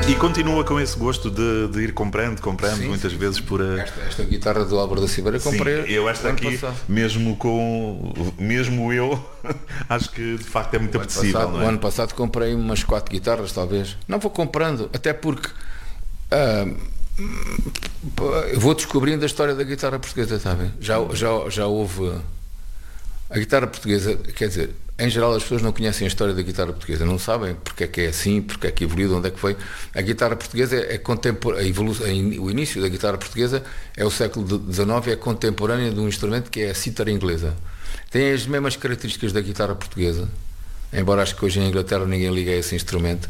E continua com esse gosto de ir comprando Sim, muitas sim. vezes por... Esta guitarra do Álvaro da Silveira comprei. Sim, eu esta ano aqui, passado. mesmo eu, acho que de facto é muito apetecível, não O é? ano passado comprei umas 4 guitarras, talvez. Não vou comprando, até porque eu vou descobrindo a história da guitarra portuguesa, está bem? Já houve. A guitarra portuguesa, quer dizer, em geral as pessoas não conhecem a história da guitarra portuguesa, não sabem porque é que é assim, porque é que evoluiu, de onde é que foi. A guitarra portuguesa é contemporânea, o início da guitarra portuguesa é o século XIX, é contemporânea de um instrumento que é a cítara inglesa. Tem as mesmas características da guitarra portuguesa, embora acho que hoje em Inglaterra ninguém liga a esse instrumento.